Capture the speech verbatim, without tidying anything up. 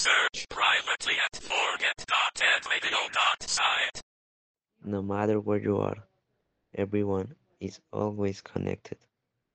Search privately at forget dot edvideo dot site. No matter where you are, everyone is always connected.